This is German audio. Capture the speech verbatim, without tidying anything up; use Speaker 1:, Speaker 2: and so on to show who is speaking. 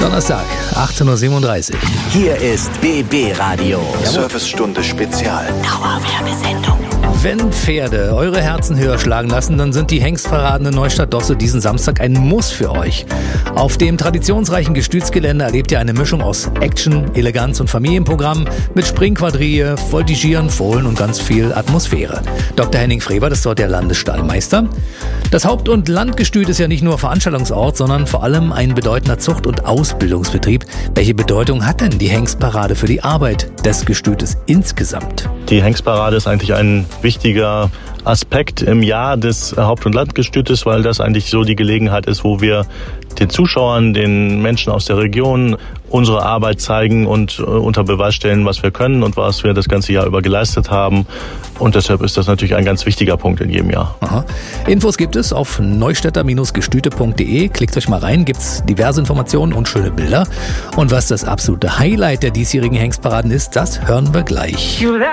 Speaker 1: Donnerstag, achtzehn Uhr siebenunddreißig.
Speaker 2: Hier ist B B Radio.
Speaker 3: Servicestunde Spezial.
Speaker 2: Dauerwerbesendung.
Speaker 1: Wenn Pferde eure Herzen höher schlagen lassen, dann sind die Hengstparaden in Neustadt-Dosse diesen Samstag ein Muss für euch. Auf dem traditionsreichen Gestütsgelände erlebt ihr eine Mischung aus Action, Eleganz und Familienprogramm mit Springquadrille, Voltigieren, Fohlen und ganz viel Atmosphäre. Doktor Henning Frevert ist dort der Landesstallmeister. Das Haupt- und Landgestüt ist ja nicht nur Veranstaltungsort, sondern vor allem ein bedeutender Zucht- und Ausbildungsbetrieb. Welche Bedeutung hat denn die Hengstparade für die Arbeit des Gestütes insgesamt?
Speaker 4: Die Hengstparade ist eigentlich ein wichtiger Aspekt im Jahr des Haupt- und Landgestütes, weil das eigentlich so die Gelegenheit ist, wo wir den Zuschauern, den Menschen aus der Region unsere Arbeit zeigen und äh, unter Beweis stellen, was wir können und was wir das ganze Jahr über geleistet haben. Und deshalb ist das natürlich ein ganz wichtiger Punkt in jedem Jahr.
Speaker 1: Aha. Infos gibt es auf neustädter Gestüte punkt de. Klickt euch mal rein, gibt's diverse Informationen und schöne Bilder. Und was das absolute Highlight der diesjährigen Hengstparaden ist, das hören wir gleich.